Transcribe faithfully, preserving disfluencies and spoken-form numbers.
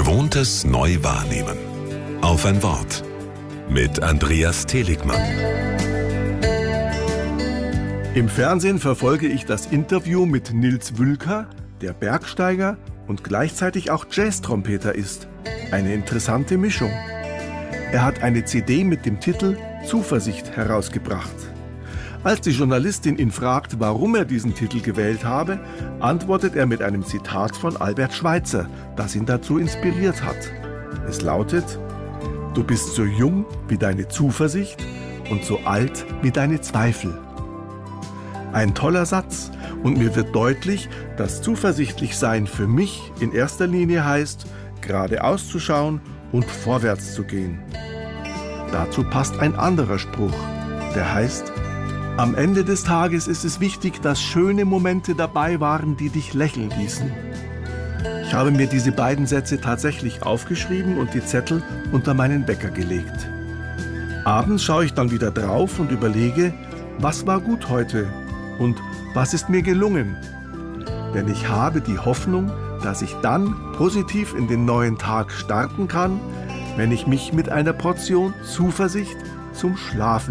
Gewohntes neu wahrnehmen. Auf ein Wort. Mit Andreas Seligmann. Im Fernsehen verfolge ich das Interview mit Nils Wülker, der Bergsteiger und gleichzeitig auch Jazztrompeter ist. Eine interessante Mischung. Er hat eine C D mit dem Titel Zuversicht herausgebracht. Als die Journalistin ihn fragt, warum er diesen Titel gewählt habe, antwortet er mit einem Zitat von Albert Schweitzer, das ihn dazu inspiriert hat. Es lautet: Du bist so jung wie deine Zuversicht und so alt wie deine Zweifel. Ein toller Satz, und mir wird deutlich, dass zuversichtlich sein für mich in erster Linie heißt, geradeaus zu schauen und vorwärts zu gehen. Dazu passt ein anderer Spruch, der heißt: Am Ende des Tages ist es wichtig, dass schöne Momente dabei waren, die dich lächeln ließen. Ich habe mir diese beiden Sätze tatsächlich aufgeschrieben und die Zettel unter meinen Wecker gelegt. Abends schaue ich dann wieder drauf und überlege, was war gut heute und was ist mir gelungen. Denn ich habe die Hoffnung, dass ich dann positiv in den neuen Tag starten kann, wenn ich mich mit einer Portion Zuversicht zum Schlafen